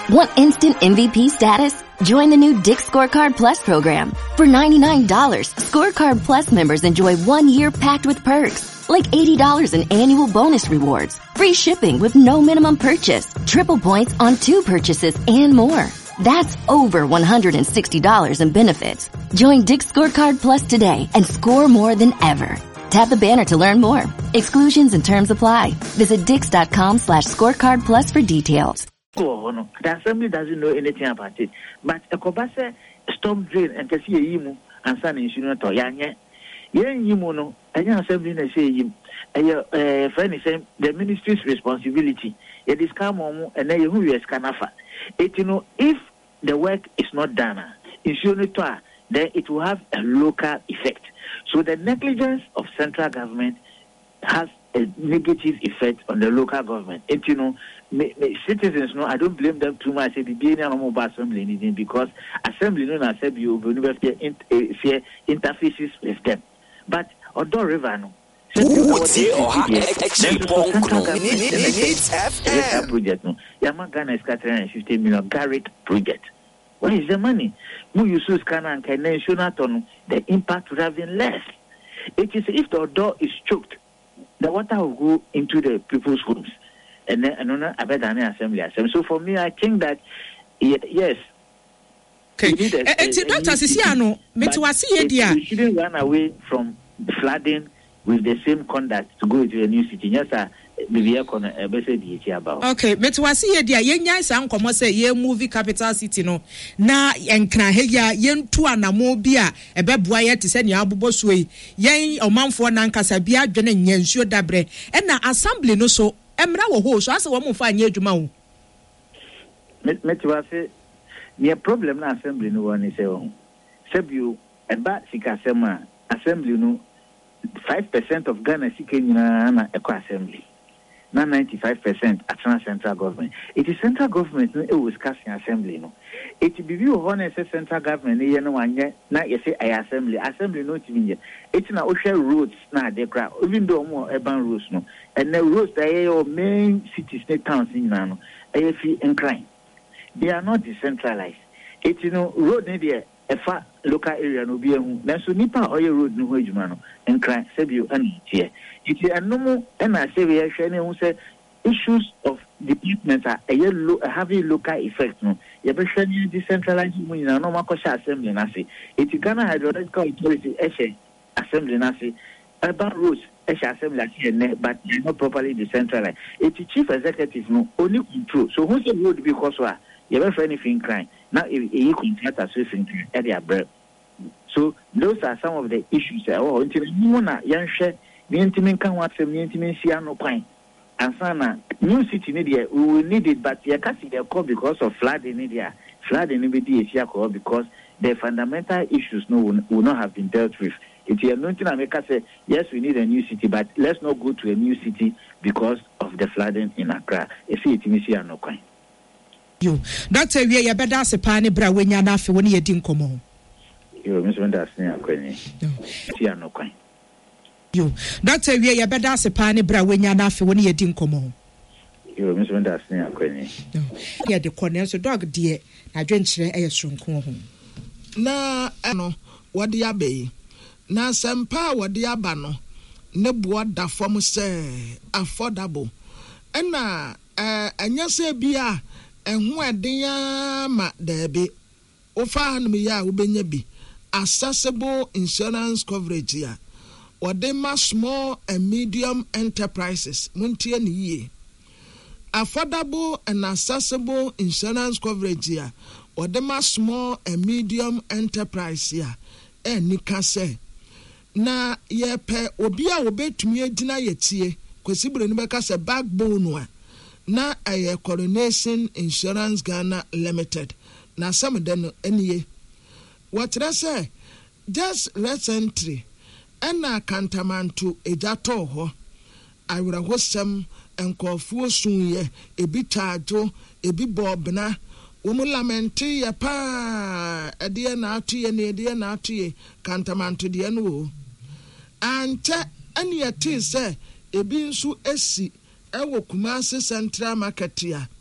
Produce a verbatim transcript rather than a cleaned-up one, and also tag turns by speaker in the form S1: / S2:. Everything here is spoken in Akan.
S1: Want instant M V P status? Join the new Dick's Scorecard Plus program. For ninety-nine dollars, Scorecard Plus members enjoy one year packed with perks, like eighty dollars in annual bonus rewards, free shipping with no minimum purchase, triple points on two purchases, and more. That's over one hundred sixty dollars in benefits. Join Dick's Scorecard Plus today and score more than ever. Tap the banner to learn more. Exclusions and terms apply. Visit dix.com slash scorecard plus for details.
S2: The assembly doesn't know anything about it. But a Kobasa storm drain and can see a yimu and sun insurance or yanya. Yen yimuno, and your assembly say him. A friend is saying the ministry's responsibility. It is come on and then you is canafa. It you know, if the work is not done, insurance, then it will have a local effect. So the negligence of central government has a negative effect on the local government. And you know, me, me, citizens, no, I don't blame them too much. I say the beginning of mobile assembly anything because assembly, no, assembly, you will never fear interfaces with them. But although river, no. Project no. Yama Ghana is catering fifty million Garrett project. Where is the money? Who you use Ghana and can ensure that on the impact would have been less. It is if the door is choked, the water will go into the people's homes. And then another Abedane assembly assembly. So for me, I think that yes.
S3: Okay. And Doctor Sisiano,
S2: we shouldn't run away from flooding with the same conduct to go to a new city. Yes, sir. Okay,
S3: metwasi ye dia yenya isa nkomo se ye movie capital city no na enkra heya yentu anamo bia ebeboa ye te se ne abobo so yi yen omanfo na nkasa bia adwene nyansuo dabre e na assembly no so emra wo ho so ase wo mfa anya adwuma wo
S2: metwasi ne problem na assembly no woni se wo sebio eba sika sema assembly no five percent of Ghana sika nyina na eco assembly. Not ninety-five percent at central government. It is central government it was casting assembly. No, it be you honest central government. You know one year now you say I assembly assembly not even. It's na ocean roads now they cry even though more urban roads no and the roads that are your main cities state towns in Nano. A F E and crime. They are not decentralized. It's you know road there a far local area no be a home. Now so nipa oil road no wage man and crime save you and here. It is a normal, and I say we are sharing who say issues of departments are a yellow, a heavy local effect. No, you are sharing decentralized money. No, no, Makosha assembly. Nasi. It is Ghana Hydrological Authority. Eshe assembly. Nasi. Urban roads. Eshe assembly. But they are not properly decentralized. It is chief executive. No, only control. So who say road because what? You have anything crime now? If you contract as facing crime, at their breath. So those are some of the issues. Oh, until you wanna young share. The intimate can watch them, the intimate see no point. And sana, new city in India, we will need it, but you can't see their call because of flood in India. Flood in India because the fundamental issues no will, will not have been dealt with. If you are not in America, say, yes, we need a new city, but let's not go to a new city because of the flooding in Accra. You see, it means you are no point.
S3: You, that's a way you better say, Pani Bra, when you're not when you didn't come home.
S2: You miss when that's near Queen. You are no point.
S3: You Doctor we ya beda se pa ne bra wenya na afi woni yedi nkomo
S2: you miss when that's near Queen.
S3: Yeah, the corner so dog dear na dwenkyere e yesronko ho
S4: na ano wode abai na sempa wode aba no ne boa da fam se affordable na eh anya se bia ehun eden ma da bi o fa hanum ya wo benya bi accessible insurance coverage ya Wadema small and medium enterprises, Muntia Niye. Affordable and accessible insurance coverage here. Wadema small and medium enterprise here. Eh, Nika se. Na ye pe obia obetumi agina yetie kwesibure ni beka se backbone wa na aye Coronation Insurance Ghana Limited na some den eniye. What I say just recently Ena kantamanto ejato ho awira hosem enkofuo sunye ebi tajo ebi bobna womu lamenti ya pa ede na atuye na ede na atuye kantamanto de no ante ene yati se ebi nso esi ewo Kumasi Central Market ya